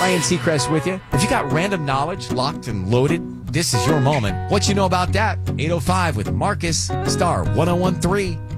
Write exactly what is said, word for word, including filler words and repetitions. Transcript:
Ryan Seacrest with you. If you got random knowledge locked and loaded, this is your moment. What you know about that? eight oh five with Marcus, star one oh one three.